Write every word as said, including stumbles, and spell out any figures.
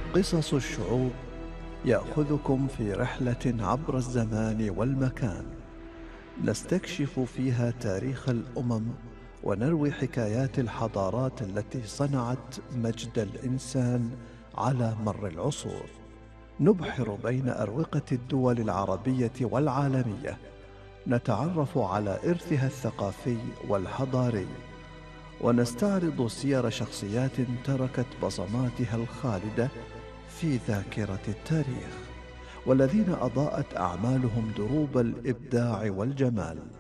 قصص الشعوب يأخذكم في رحلة عبر الزمان والمكان، نستكشف فيها تاريخ الأمم ونروي حكايات الحضارات التي صنعت مجد الإنسان على مر العصور. نبحر بين أروقة الدول العربية والعالمية، نتعرف على إرثها الثقافي والحضاري، ونستعرض سير شخصيات تركت بصماتها الخالدة في ذاكرة التاريخ، والذين أضاءت أعمالهم دروب الإبداع والجمال.